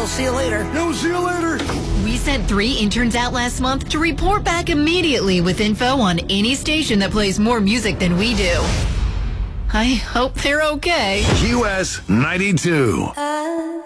see you later. Yo, see you later. We sent 3 interns out last month to report back immediately with info on any station that plays more music than we do. I hope they're okay. US 92.